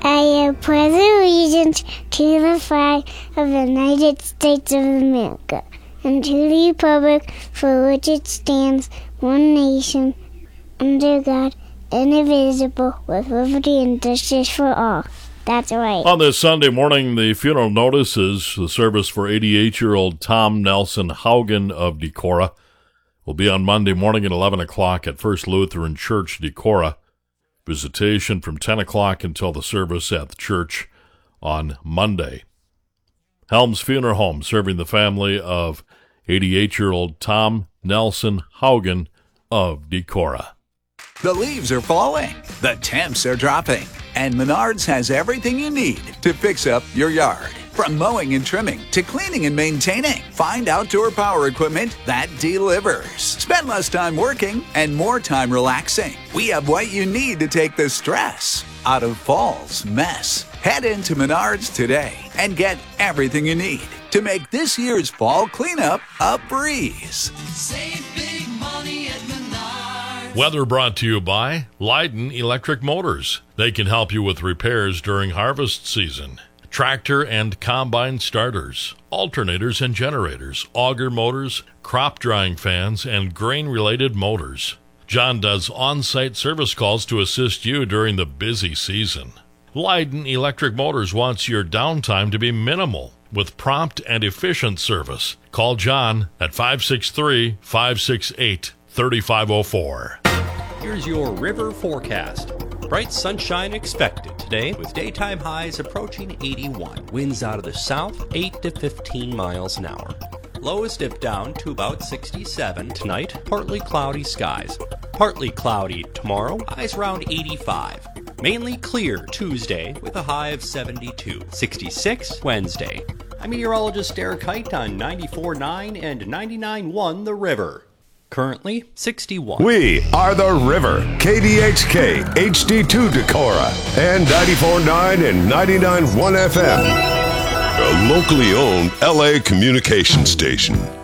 I pledge allegiance to the flag of the United States of America and to the republic for which it stands, one nation, under God, indivisible, with liberty and justice for all. That's right. On this Sunday morning, the funeral notices the service for 88-year-old Tom Nelson Haugen of Decorah will be on Monday morning at 11 o'clock at First Lutheran Church, Decorah. Visitation from 10 o'clock until the service at the church on Monday. Helms Funeral Home, serving the family of 88-year-old Tom Nelson Haugen of Decorah. The leaves are falling, the temps are dropping, and Menards has everything you need to fix up your yard. From mowing and trimming to cleaning and maintaining, find outdoor power equipment that delivers. Spend less time working and more time relaxing. We have what you need to take the stress out of fall's mess. Head into Menards today and get everything you need to make this year's fall cleanup a breeze. Save big money at Menards. Weather brought to you by Leiden Electric Motors. They can help you with repairs during harvest season. Tractor and combine starters, alternators and generators, auger motors, crop drying fans, and grain-related motors. John does on-site service calls to assist you during the busy season. Leiden Electric Motors wants your downtime to be minimal with prompt and efficient service. Call John at 563-568-3504. Here's your river forecast. Bright sunshine expected today with daytime highs approaching 81. Winds out of the south 8 to 15 miles an hour. Lows dip down to about 67 tonight. Partly cloudy skies. Partly cloudy tomorrow. Highs around 85. Mainly clear Tuesday with a high of 72. 66 Wednesday. I'm meteorologist Eric Height on 94.9 and 99.1 The River. Currently 61. We are The River, KDHK, HD2 Decorah, and 94.9 and 99.1 FM. A locally owned LA communication station.